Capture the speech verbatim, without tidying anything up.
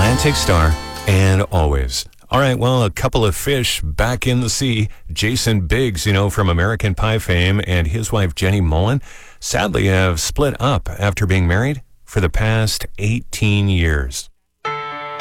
Atlantic Star and Always. All right, well, a couple of fish back in the sea. Jason Biggs, you know, from American Pie fame, and his wife Jenny Mullen sadly have split up after being married for the past eighteen years.